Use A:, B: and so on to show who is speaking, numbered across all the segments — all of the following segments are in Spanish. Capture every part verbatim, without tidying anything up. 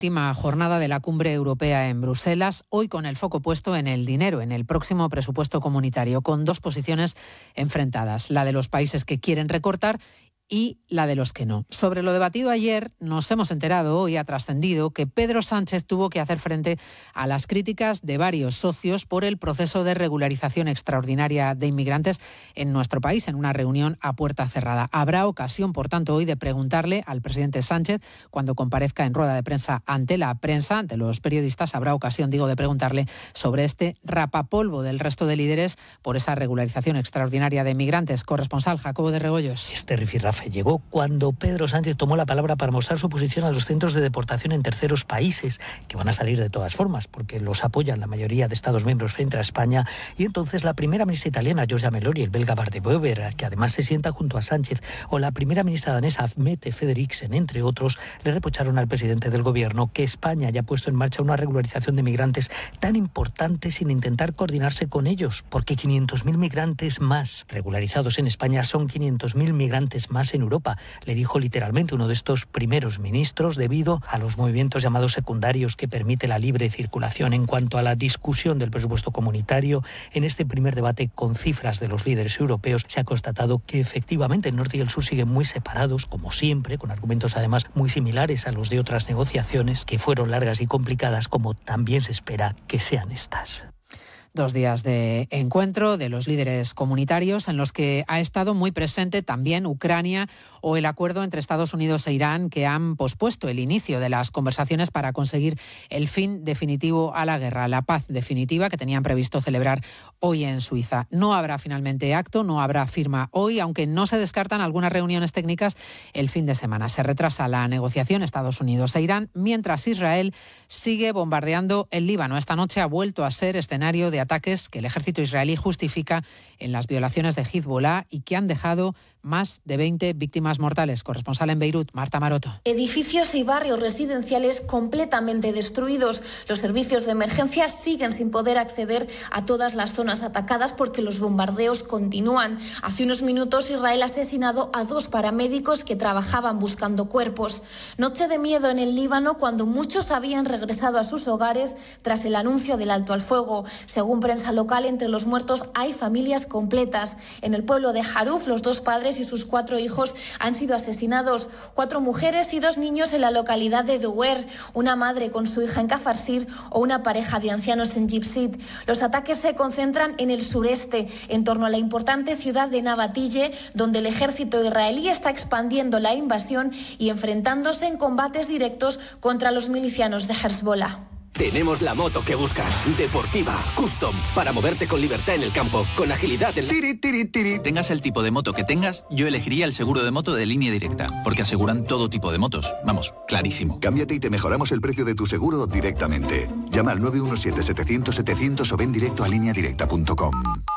A: Última jornada de la cumbre europea en Bruselas, hoy con el foco puesto en el dinero, en el próximo presupuesto comunitario, con dos posiciones enfrentadas, la de los países que quieren recortar y la de los que no. Sobre lo debatido ayer, nos hemos enterado, hoy ha trascendido, que Pedro Sánchez tuvo que hacer frente a las críticas de varios socios por el proceso de regularización extraordinaria de inmigrantes en nuestro país, en una reunión a puerta cerrada. Habrá ocasión, por tanto, hoy de preguntarle al presidente Sánchez, cuando comparezca en rueda de prensa ante la prensa, ante los periodistas, habrá ocasión, digo, de preguntarle sobre este rapapolvo del resto de líderes por esa regularización extraordinaria de inmigrantes. Corresponsal Jacobo de Rebollos.
B: Este rifirrafe llegó cuando Pedro Sánchez tomó la palabra para mostrar su posición a los centros de deportación en terceros países, que van a salir de todas formas, porque los apoyan la mayoría de Estados miembros frente a España. Y entonces la primera ministra italiana, Giorgia Meloni, el belga Bart de Wever, que además se sienta junto a Sánchez, o la primera ministra danesa, Mette Frederiksen, entre otros, le reprocharon al presidente del gobierno que España haya puesto en marcha una regularización de migrantes tan importante sin intentar coordinarse con ellos, porque quinientos mil migrantes más regularizados en España son quinientos mil migrantes más en Europa, le dijo literalmente uno de estos primeros ministros, debido a los movimientos llamados secundarios que permite la libre circulación. En cuanto a la discusión del presupuesto comunitario, en este primer debate con cifras de los líderes europeos se ha constatado que efectivamente el norte y el sur siguen muy separados, como siempre, con argumentos además muy similares a los de otras negociaciones que fueron largas y complicadas, como también se espera que sean estas.
A: Dos días de encuentro de los líderes comunitarios en los que ha estado muy presente también Ucrania o el acuerdo entre Estados Unidos e Irán, que han pospuesto el inicio de las conversaciones para conseguir el fin definitivo a la guerra, la paz definitiva que tenían previsto celebrar hoy en Suiza. No habrá finalmente acto, no habrá firma hoy, aunque no se descartan algunas reuniones técnicas el fin de semana. Se retrasa la negociación Estados Unidos e Irán, mientras Israel sigue bombardeando el Líbano. Esta noche ha vuelto a ser escenario de ataques que el ejército israelí justifica en las violaciones de Hezbollah y que han dejado más de veinte víctimas mortales. Corresponsal en Beirut, Marta Maroto.
C: Edificios y barrios residenciales completamente destruidos. Los servicios de emergencia siguen sin poder acceder a todas las zonas atacadas porque los bombardeos continúan. Hace unos minutos Israel ha asesinado a dos paramédicos que trabajaban buscando cuerpos. Noche de miedo en el Líbano cuando muchos habían regresado a sus hogares tras el anuncio del alto al fuego. Según prensa local, entre los muertos hay familias completas. En el pueblo de Haruf, los dos padres y sus cuatro hijos han sido asesinados. Cuatro mujeres y dos niños en la localidad de Douer, una madre con su hija en Kafarsir o una pareja de ancianos en Jibsit. Los ataques se concentran en el sureste, en torno a la importante ciudad de Nabatille, donde el ejército israelí está expandiendo la invasión y enfrentándose en combates directos contra los milicianos de Hezbollah.
D: Tenemos la moto que buscas, deportiva, custom, para moverte con libertad en el campo, con agilidad en la...
E: Tiri, tiri, tiri. Tengas el tipo de moto que tengas, yo elegiría el seguro de moto de Línea Directa, porque aseguran todo tipo de motos. Vamos, clarísimo.
F: Cámbiate y te mejoramos el precio de tu seguro directamente. Llama al nueve uno siete, setecientos, setecientos o ven directo a línea directa punto com.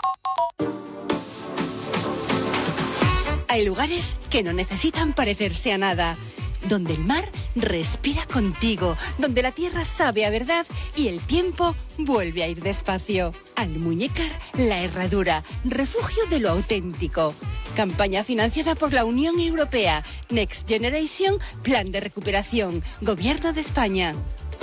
G: Hay lugares que no necesitan parecerse a nada, donde el mar respira contigo, donde la tierra sabe a verdad y el tiempo vuelve a ir despacio. Almuñécar La Herradura, refugio de lo auténtico. Campaña financiada por la Unión Europea. Next Generation, Plan de Recuperación, Gobierno de España.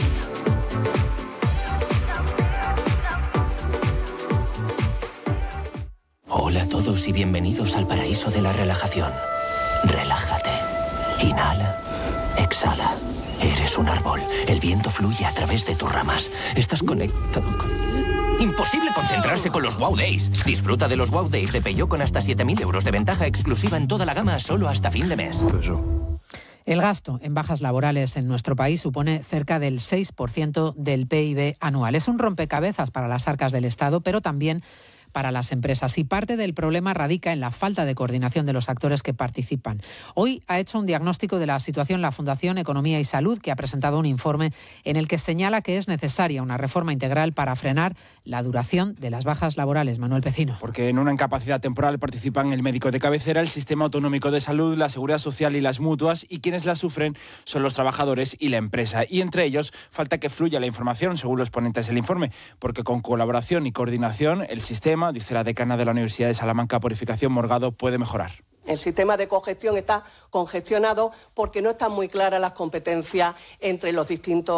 D: Hola a todos y bienvenidos al paraíso de la relajación. Relájate. Inhala. Exhala. Eres un árbol. El viento fluye a través de tus ramas. Estás conectado con... Imposible concentrarse con los Wow Days. Disfruta de los Wow Days de Peugeot con hasta siete mil euros de ventaja exclusiva en toda la gama solo hasta fin de mes.
A: El gasto en bajas laborales en nuestro país supone cerca del seis por ciento del P I B anual. Es un rompecabezas para las arcas del Estado, pero también para las empresas. Y parte del problema radica en la falta de coordinación de los actores que participan. Hoy ha hecho un diagnóstico de la situación la Fundación Economía y Salud, que ha presentado un informe en el que señala que es necesaria una reforma integral para frenar la duración de las bajas laborales. Manuel Pecino.
H: Porque en una incapacidad temporal participan el médico de cabecera, el Sistema Autonómico de Salud, la Seguridad Social y las mutuas, y quienes la sufren son los trabajadores y la empresa. Y entre ellos falta que fluya la información, según los ponentes del informe, porque con colaboración y coordinación el sistema, dice la decana de la Universidad de Salamanca, Purificación Morgado, puede mejorar.
I: El sistema de cogestión está congestionado porque no están muy claras las competencias entre los distintos